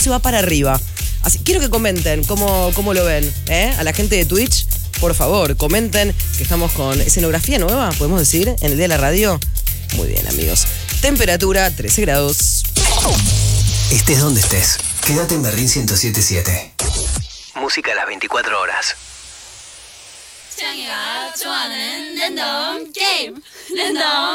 se va para arriba. Así, quiero que comenten cómo lo ven, a la gente de Twitch. Por favor, comenten que estamos con escenografía nueva, podemos decir, en el día de la radio. Muy bien, amigos. Temperatura 13 grados. Estés donde estés, quédate en Berlín 107.7. Música a las 24 horas. 창이가 좋아하는 랜덤 게임 랜덤